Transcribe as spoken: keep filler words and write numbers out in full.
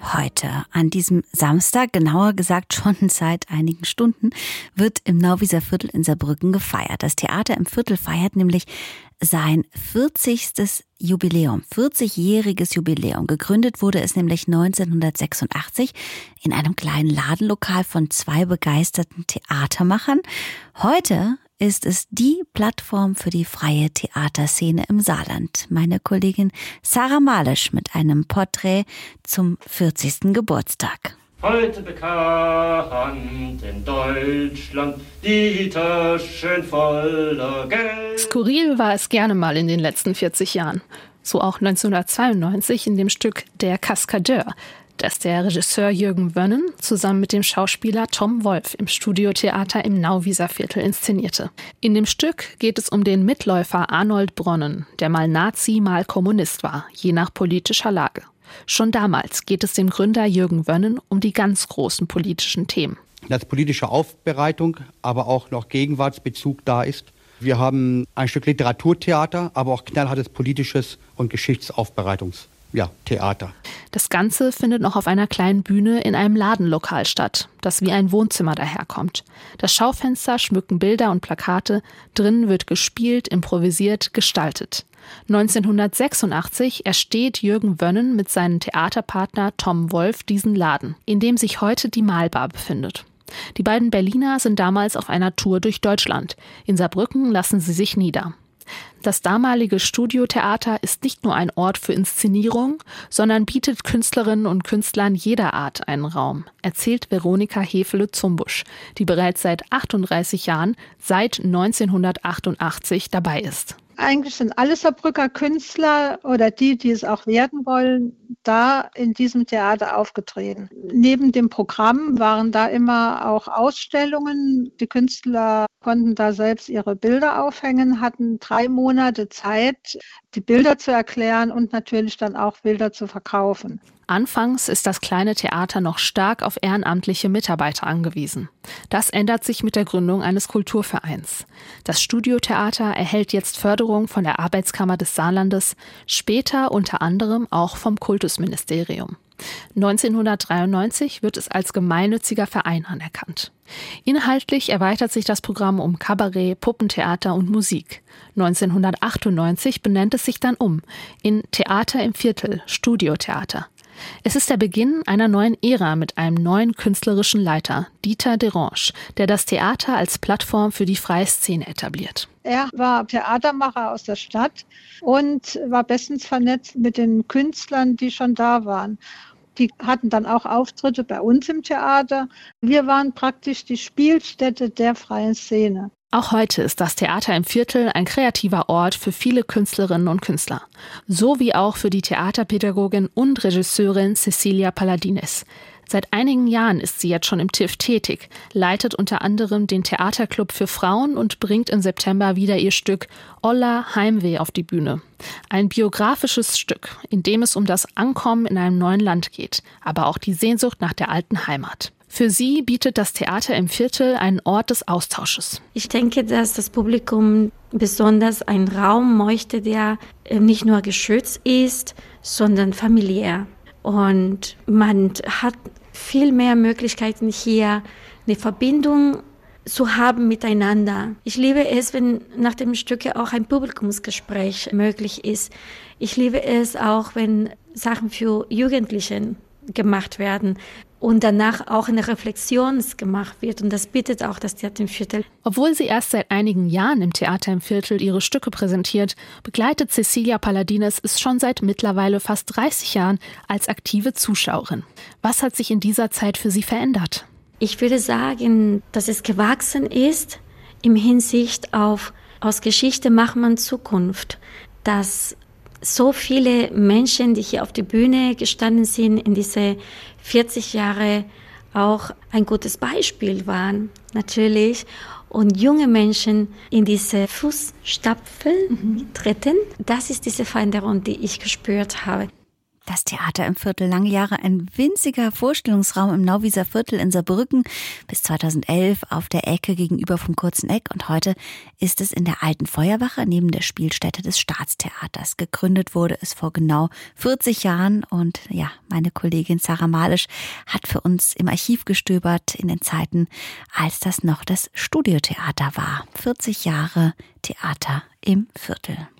Heute, an diesem Samstag, genauer gesagt schon seit einigen Stunden, wird im Nauwieser Viertel in Saarbrücken gefeiert. Das Theater im Viertel feiert nämlich sein vierzigstes Jubiläum, vierzigjähriges Jubiläum. Gegründet wurde es nämlich neunzehnhundertsechsundachtzig in einem kleinen Ladenlokal von zwei begeisterten Theatermachern. Heute ist es die Plattform für die freie Theaterszene im Saarland. Meine Kollegin Sarah Malisch mit einem Porträt zum vierzigsten Geburtstag. Heute bekannt in Deutschland, Dieter schön voller Geld. Skurril war es gerne mal in den letzten vierzig Jahren. So auch neunzehnhundertzweiundneunzig in dem Stück Der Kaskadeur, das der Regisseur Jürgen Wönnen zusammen mit dem Schauspieler Tom Wolf im Studiotheater im Nauwieser Viertel inszenierte. In dem Stück geht es um den Mitläufer Arnold Bronnen, der mal Nazi, mal Kommunist war, je nach politischer Lage. Schon damals geht es dem Gründer Jürgen Wönnen um die ganz großen politischen Themen. Dass politische Aufbereitung, aber auch noch Gegenwartsbezug da ist. Wir haben ein Stück Literaturtheater, aber auch knallhartes politisches und Geschichtsaufbereitungs Ja, Theater. Das Ganze findet noch auf einer kleinen Bühne in einem Ladenlokal statt, das wie ein Wohnzimmer daherkommt. Das Schaufenster schmücken Bilder und Plakate, drin wird gespielt, improvisiert, gestaltet. neunzehnhundertsechsundachtzig ersteht Jürgen Wönnen mit seinem Theaterpartner Tom Wolf diesen Laden, in dem sich heute die Mahlbar befindet. Die beiden Berliner sind damals auf einer Tour durch Deutschland. In Saarbrücken lassen sie sich nieder. Das damalige Studiotheater ist nicht nur ein Ort für Inszenierung, sondern bietet Künstlerinnen und Künstlern jeder Art einen Raum, erzählt Veronika Hefele-Zumbusch, die bereits seit achtunddreißig Jahren, seit neunzehnhundertachtundachtzig dabei ist. Eigentlich sind alle Saarbrücker Künstler oder die, die es auch werden wollen, da in diesem Theater aufgetreten. Neben dem Programm waren da immer auch Ausstellungen. Die Künstler konnten da selbst ihre Bilder aufhängen, hatten drei Monate Zeit, die Bilder zu erklären und natürlich dann auch Bilder zu verkaufen. Anfangs ist das kleine Theater noch stark auf ehrenamtliche Mitarbeiter angewiesen. Das ändert sich mit der Gründung eines Kulturvereins. Das Studiotheater erhält jetzt Förderung von der Arbeitskammer des Saarlandes, später unter anderem auch vom Kultusministerium. neunzehnhundertdreiundneunzig wird es als gemeinnütziger Verein anerkannt. Inhaltlich erweitert sich das Programm um Kabarett, Puppentheater und Musik. neunzehnhundertachtundneunzig benennt es sich dann um in Theater im Viertel, Studiotheater. Es ist der Beginn einer neuen Ära mit einem neuen künstlerischen Leiter, Dieter Derange, der das Theater als Plattform für die freie Szene etabliert. Er war Theatermacher aus der Stadt und war bestens vernetzt mit den Künstlern, die schon da waren. Die hatten dann auch Auftritte bei uns im Theater. Wir waren praktisch die Spielstätte der freien Szene. Auch heute ist das Theater im Viertel ein kreativer Ort für viele Künstlerinnen und Künstler. So wie auch für die Theaterpädagogin und Regisseurin Cecilia Palladines. Seit einigen Jahren ist sie jetzt schon im T I F tätig, leitet unter anderem den Theaterclub für Frauen und bringt im September wieder ihr Stück Olla Heimweh auf die Bühne. Ein biografisches Stück, in dem es um das Ankommen in einem neuen Land geht, aber auch die Sehnsucht nach der alten Heimat. Für sie bietet das Theater im Viertel einen Ort des Austausches. Ich denke, dass das Publikum besonders einen Raum möchte, der nicht nur geschützt ist, sondern familiär. Und man hat viel mehr Möglichkeiten hier, eine Verbindung zu haben miteinander. Ich liebe es, wenn nach dem Stück auch ein Publikumsgespräch möglich ist. Ich liebe es auch, wenn Sachen für Jugendliche gemacht werden und danach auch eine Reflexion gemacht wird. Und das bietet auch das Theater im Viertel. Obwohl sie erst seit einigen Jahren im Theater im Viertel ihre Stücke präsentiert, begleitet Cecilia Palladines es schon seit mittlerweile fast dreißig Jahren als aktive Zuschauerin. Was hat sich in dieser Zeit für sie verändert? Ich würde sagen, dass es gewachsen ist im Hinsicht auf, aus Geschichte macht man Zukunft. Dass so viele Menschen, die hier auf der Bühne gestanden sind, in diese vierzig Jahre auch ein gutes Beispiel waren, natürlich. Und junge Menschen in diese Fußstapfen mhm. treten. Das ist diese Veränderung, die ich gespürt habe. Das Theater im Viertel, lange Jahre ein winziger Vorstellungsraum im Nauwieser Viertel in Saarbrücken, bis zweitausendelf auf der Ecke gegenüber vom Kurzen Eck, und heute ist es in der alten Feuerwache neben der Spielstätte des Staatstheaters. Gegründet wurde es vor genau vierzig Jahren, und ja, meine Kollegin Sarah Malisch hat für uns im Archiv gestöbert in den Zeiten, als das noch das Studiotheater war. vierzig Jahre Theater im Viertel.